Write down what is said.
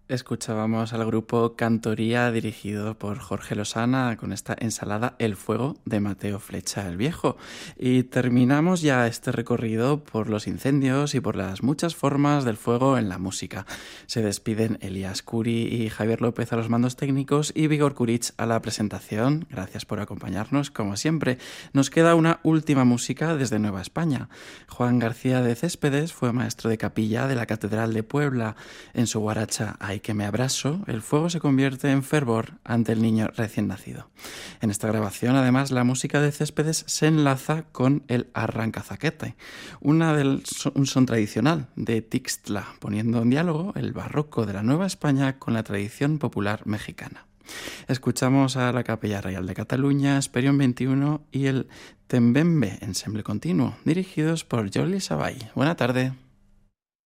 Escuchábamos al grupo Cantoría dirigido por Jorge Losana con esta ensalada El Fuego de Mateo Flecha el Viejo. Y terminamos ya este recorrido por los incendios y por las muchas formas del fuego en la música. Se despiden Elías Curi y Javier López a los mandos técnicos y Vigor Kurich a la presentación. Gracias por acompañarnos, como siempre. Nos queda una última música desde Nueva España. Juan García de Céspedes fue maestro de capilla de la Catedral de Puebla. En su guaracha Ay que me abrazo, el fuego se convierte en fervor ante el niño recién nacido. En esta grabación, además, la música de Céspedes se enlaza con el arrancazaquete, un son tradicional de Tixtla, poniendo en diálogo el barroco de la Nueva España con la tradición popular mexicana. Escuchamos a la Capella Real de Cataluña, Esperión 21 y el Tembembe, ensemble continuo, dirigidos por Jordi Savall. Buena tarde.